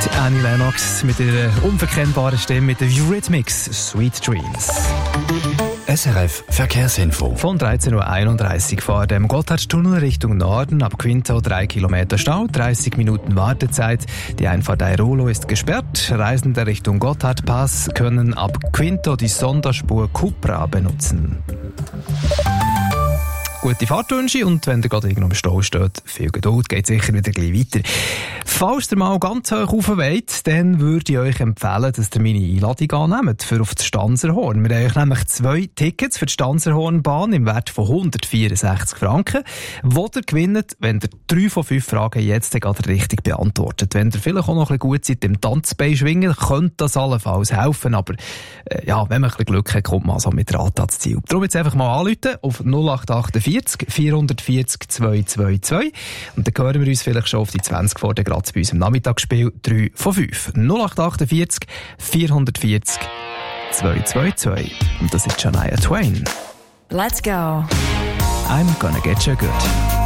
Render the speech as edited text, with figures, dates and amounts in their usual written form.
Annie Lennox mit ihrer unverkennbaren Stimme mit den Eurythmics Sweet Dreams. SRF Verkehrsinfo. Von 13.31 Uhr fahren dem Gotthardtunnel Richtung Norden, ab Quinto 3 Kilometer Stau, 30 Minuten Wartezeit. Die Einfahrt Airolo ist gesperrt. Reisende Richtung Gotthardpass können ab Quinto die Sonderspur Cupra benutzen. Gute Fahrtwünsche und wenn ihr gerade irgendwo im Stau steht, viel Geduld, geht sicher wieder gleich weiter. Falls ihr mal ganz hoch rauf wollt, dann würde ich euch empfehlen, dass ihr meine Einladung annehmt für auf das Stanserhorn. Wir haben euch nämlich 2 Tickets für die Stanserhornbahn im Wert von 164 Franken, die ihr gewinnt, wenn ihr 3 von 5 Fragen jetzt gerade richtig beantwortet. Wenn ihr vielleicht auch noch ein bisschen gut seid im Tanzbein schwingen, könnte das allenfalls helfen, aber ja, wenn man ein bisschen Glück hat, kommt man also mit Rat ans Ziel. Darum jetzt einfach mal anrufen auf 0848 440 222 und dann hören wir uns vielleicht schon auf die 20 vor der Graz bei uns im Nachmittagsspiel 3 von 5. 0848 440 222 und das ist Shania Twain. Let's go. I'm gonna get you good.